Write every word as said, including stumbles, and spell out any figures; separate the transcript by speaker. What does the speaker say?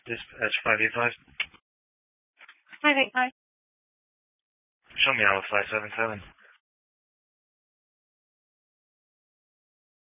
Speaker 1: Dispatch five eight five.
Speaker 2: five eight five.
Speaker 1: Show me out five seven seven.